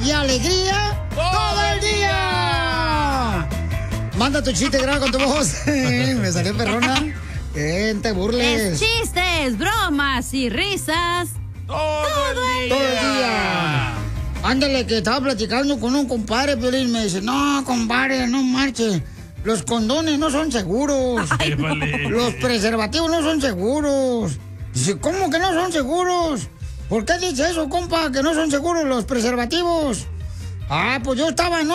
y alegría todo el día. Manda tu chiste, graba con tu voz. Me salió perrona. Te burles. Es chistes, bromas y risas. Todo el día. Ándale, que estaba platicando con un compadre, Piolín, me dice, no, compadre, no marche. Los condones no son seguros. Ay, vale. Los preservativos no son seguros. Dice, ¿cómo que no son seguros? ¿Por qué dice eso, compa, que no son seguros los preservativos? Ah, pues yo estaba en